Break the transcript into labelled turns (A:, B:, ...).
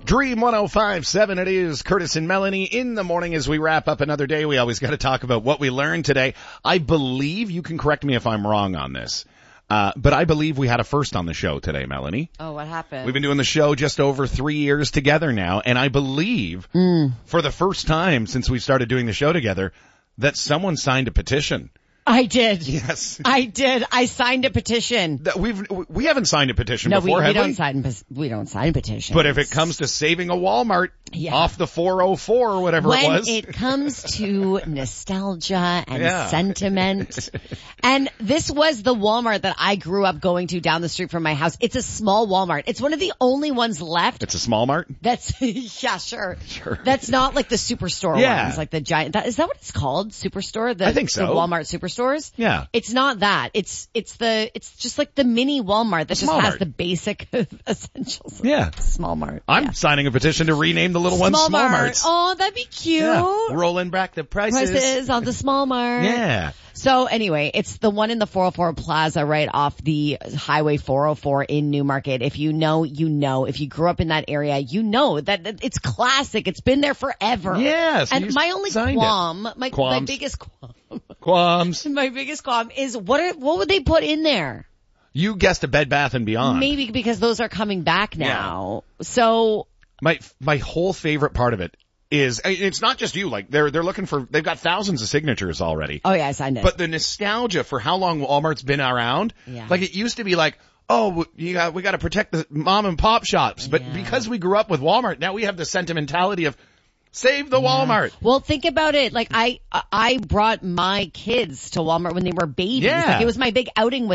A: Dream 105.7, it is Curtis and Melanie in the morning as we wrap up another day. We always got to talk about what we learned today. I believe, you can correct me if I'm wrong on this, but I believe we had a first on the show today, Melanie.
B: Oh, what happened?
A: We've been doing the show just over 3 years together now, and I believe for the first time since we started doing the show together that someone signed a petition.
B: I did.
A: Yes.
B: I did. I signed a petition.
A: We haven't signed a petition before, have we?
B: We don't sign petitions.
A: But if it comes to saving a Walmart off the 404 or whatever it was.
B: When it comes to nostalgia and sentiment. And this was the Walmart that I grew up going to down the street from my house. It's a small Walmart. It's one of the only ones left.
A: It's a small mart?
B: That's, yeah, sure. That's not like the Superstore ones, like the giant, is that what it's called? Superstore?
A: I think so.
B: The Walmart Superstores?
A: Yeah.
B: It's not that. It's just like the mini Walmart that just has the basic essentials.
A: Yeah.
B: Small Mart.
A: I'm signing a petition to rename the little ones Small Marts.
B: Oh, that'd be cute.
A: Yeah. Rolling back the prices
B: on the Small Mart.
A: Yeah.
B: So anyway, it's the one in the 404 Plaza right off the Highway 404 in Newmarket. If you know, you know. If you grew up in that area, you know that it's classic. It's been there forever.
A: Yes.
B: And my only qualm, my biggest
A: qualms.
B: My biggest qualm is what would they put in there?
A: You guessed a Bed Bath & Beyond.
B: Maybe because those are coming back now. Yeah. So
A: my whole favorite part of it is, it's not just you, like they're looking for, they've got thousands of signatures already.
B: Oh yeah, I signed it.
A: But the nostalgia for how long Walmart's been around, like it used to be like, oh, we got to protect the mom and pop shops. But because we grew up with Walmart, now we have the sentimentality of save the Walmart.
B: Well, think about it. Like I brought my kids to Walmart when they were babies.
A: Yeah.
B: Like it was my big outing with